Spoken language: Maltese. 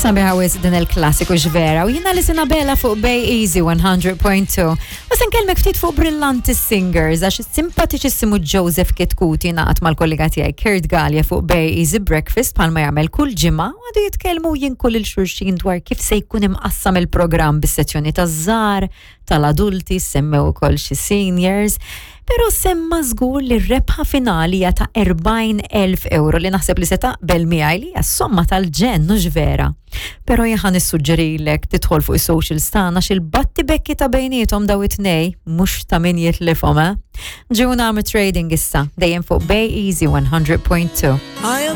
Sabiħawis din il-klassiku ġvera u jina li Sinabella fuq Bay Easy 100.2 u sen kelmek ftit fuq Brillanti Singers għax simpatiċissimu Joseph Kitkuti naqat mal-kollega tijaj Kurt Gallia fuq Bay Easy Breakfast palma jagħmel kull ġimma u għadu jitkelmu jinkull il-xurxin dwar kif se jkun imqassam il-programm bis-sezzjoni taż-żar tal-adulti semmew ukoll xi seniors. Pero semma żgur li r-rebħa finali hija ta' 40,000 euro li naħseb li se taqbel miegħi li hija somma tal-ġenn mhux vera. Pero jien nissuġġerilek tidħol fuq is-socials tagħna x'il-batti bekki ta' bejniethom daw it-tnej mhux ta' min jitlifhom. Ġew nagħmlu trading issa dejjem fuq Bay Easy 100.2.